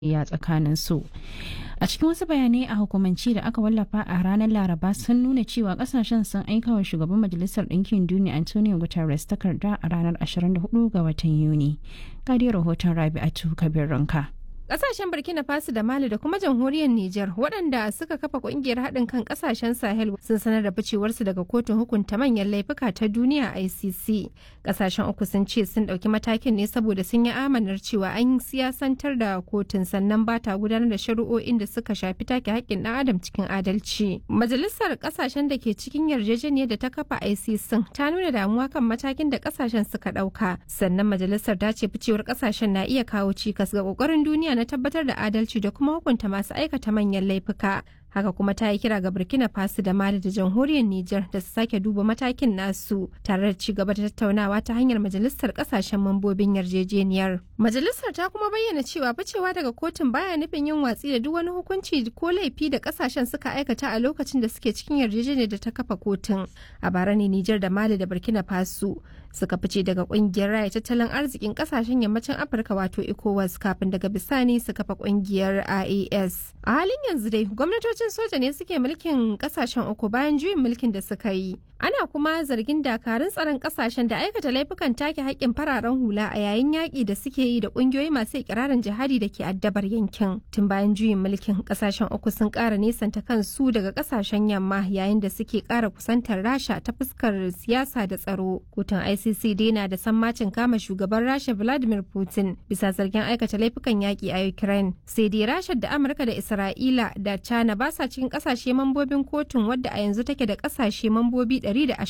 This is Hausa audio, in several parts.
ya tsakanin su. A cikin wasu bayanai a hukumance da aka wallafa a ranar Laraba sun nuna cewa kasashen sun aika wa shugaban Majalisar Ɗinkin Duniya Antonio Guterres takarda a ranar 24 ga watan Yuni. Ga dai rahoton Rabi'atu Kabir Ranka. Kasashen Burkina Faso da Mali da kuma jamhuriyar Nijar waɗanda suka kafa ƙungiyar haɗin kan kasashen Sahel sun sanar da ficewarsu daga kotun hukunta manyan laifuka ta duniya ICC. Kasashen uku sun ce sun ɗauki matakin ne saboda sun yi amanar cewa an siyasantar da kotun sannan ba ta gudanar da shari'o'in da suka shafi take haƙƙin ɗan adam cikin adalci. Majalisar kasashen da ke cikin yarjejeniyar da ta kafa ICC ta nuna damuwa kan matakin da kasashen suka ɗauka. Sannan majalisar ta ce ficewar kasashen na iya kawo cikas ga ƙoƙarin duniya na tabbatar da adalci da kuma hukunta masu aikata manyan laifuka. Haka kuma ta yi kira ga Burkina Faso da Mali da jamhuriyar Nijar da su sake duba matakin nasu tare da ci gaba da tattaunawa ta hanyar majalisar kasashen mambobin yarjejeniyar. Majalisar ta kuma bayyana cewa ficewa daga kotun baya nufin yin watsi da duk wani hukunci ko laifi da kasashen suka aikata a lokacin da suke cikin yarjejeniyar da ta kafa kotun. A bara ne Nijar da Mali da Burkina Faso suka fice daga kungiyar raya tattalin arzikin kasashen yammacin Afirka wato ECOWAS kafin daga bisani su kafa kungiyar IAS. A halin yanzu dai gwamnatocin soja ne suke mulkin kasashen uku bayan juyin mulkin da suka yi. Ana kuma zargin dakarun tsaron kasashen da aikata laifukan take haƙƙin fararen hula a yayin yaƙi da suke yi da ƙungiyoyi masu ikirarin jihadi da ke addabar yankin. Tun bayan juyin mulkin kasashen uku sun ƙara nesanta kansu daga kasashen yamma yayin da suke ƙara kusantar Rasha ta fuskar siyasa da tsaro. Kotun ICC dai na da sammacin kama shugaban Rasha Vladimir Putin bisa zargin aikata laifukan yaƙi a Ukraine. Sai dai Rasha da Amurka da Isra'ila da China ba sa cikin kasashe mambobin kotun wadda a yanzu take da kasashe mambobi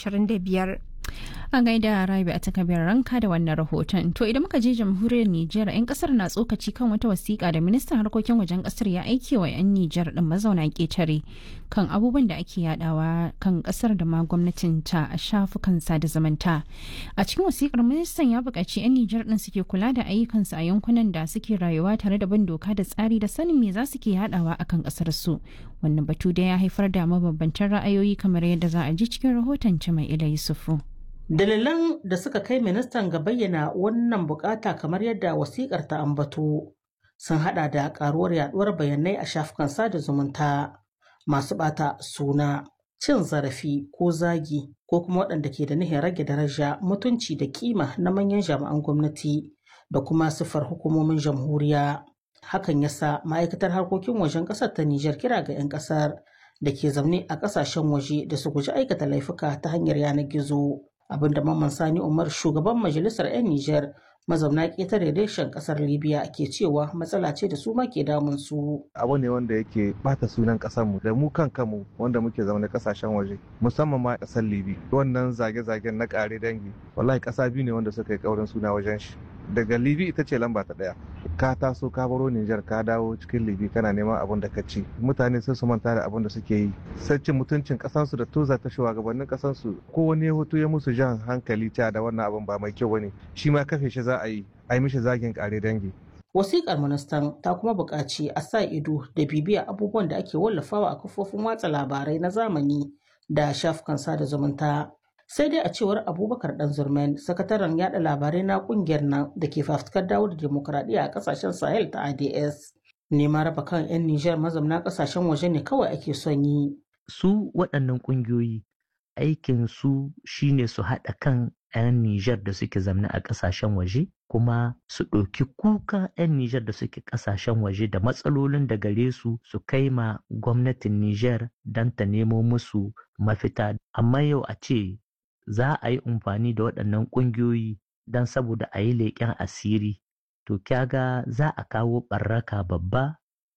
125. An gaida Rabi a takabiyar ranka da wannan rahoton. To idan muka je jamhuriyar Nijar, 'yan kasar na tsokaci kan wata wasiƙa da ministan harkokin wajen kasar ya aike wa 'yan Nijar din mazauna ƙetare kan abubuwan da ake yadawa kan kasar da ma gwamnatin ta a shafukan sada zumunta. A cikin wasiƙar ministan ya buƙaci 'yan Nijar din suke kula da ayyukansu a yankunan da suke rayuwa tare da bin doka da tsari da sanin me za su ke yadawa akan kasar su. Wannan batu da ya haifar da mabambantan ra'ayoyi kamar yadda za a ji cikin rahoton Jama'ila Yusufu. Dalilan da suka kai ministan ga bayyana wannan bukata kamar yadda wasikar ta ambato sun hada da karuwar yaduwar bayanai a shafukan sada zumunta masu bata suna, cin zarafi ko zagi ko kuma waɗanda ke da nihin rage daraja, mutunci da kima na manyan jami'an gwamnati da kuma siffar hukumomin jamhuriya. Hakan yasa ma'aikatar harkokin wajen ƙasar ta Nijar kira ga 'yan ƙasar da ke zaune a ƙasashen waje da su guji aikata laifuka ta hanyar yanar gizo. Abinda Mamman Sani Umar, shugaban majalisar 'yan Nijar mazauna ƙetare reshen ƙasar Libya, ke cewa matsala ce da su ma ke damun su. Abu ne wanda yake bata sunan ƙasarmu da mu kanmu wanda muke zaune ƙasashen waje, musamman ma ƙasar Libya. Wannan zage-zagen na ƙare dangi, wallahi ƙasa biyu ne wanda suka yi ƙaurin suna wajen shi. Daga Libya ita ce lamba ta ɗaya. Ka taso ka baro Nijar ka dawo cikin Libya kana neman abin da ka ci. Mutane sai su manta da abin da suke yi. Sai cin mutuncin ƙasansu da toza ta shugabannin ƙasansu. Ko wani ya hoto ya musu jan hankali ta da wannan abin ba mai kyau bane. Shi ma kafe shi za a yi mishi zagin ƙare dangi. Wasiƙar ministan ta kuma buƙaci a sa ido da bibiya abubuwan da ake wallafawa a kafofin watsa labarai na zamani da shafukan sada zumunta. Sai dai a cewar Abubakar Danzurmen, sakataren yada labarai na kungiyar nan da ke fafutukar dawo da demokuraɗiyya a ƙasashen Sahel ta ADS, neman raba kan 'yan Nijar mazauna ƙasashen waje ne kawai ake son yi. Su waɗannan ƙungiyoyi aikin su shine su haɗa kan 'yan Nijar da suke zamne a ƙasashen waje, kuma su ɗauki kuka 'yan Nijar da suke ƙasashen waje da matsalolin da gare su kai ma gwamnatin Nijar don ta nemo musu mafita. Amma yau a ce za a yi amfani da waɗannan ƙungiyoyi don saboda a yi leƙen asiri, to kyaga za a kawo ɓarraka babba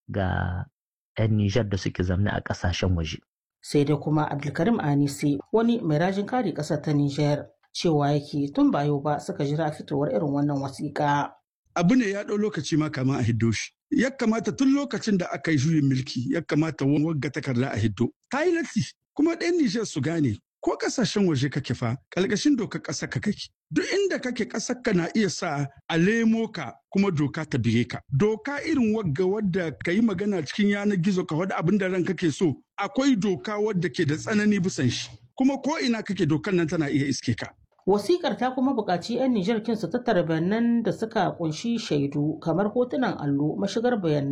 ga 'yan Nijar da suke zamne a ƙasashen waje. Sai dai kuma Abdulkarim Anisi, wani mai rajin kare ƙasar ta Nijar, cewa yake tun ba yau ba suka jira fitowar irin wannan wasiƙa. Abu ne ya ɗau lokaci ma kama a hiddo shi. Ya kamata tun lokacin da aka yi juyin mulki ya kamata wagga takarda a hiddo. Ta yi latti kuma ɗan Nijar su gane ko ƙasashen waje kake fa ƙalƙashin dokar ƙasar ka kake. Duk inda kake ƙasar ka na iya sa a lemo ka kuma doka ta bige ka. Doka irin wagga wadda ka yi magana cikin yanar gizo ka wadda abin da ran kake so, akwai doka wadda ke da tsanani bisan shi. Kuma ko ina kake dokar nan tana iya iske ka. Wasikar ta kuma buƙaci 'yan Nijar kin su tattara bayanan da suka kunshi shaidu kamar hotunan allo, mashigar bayanai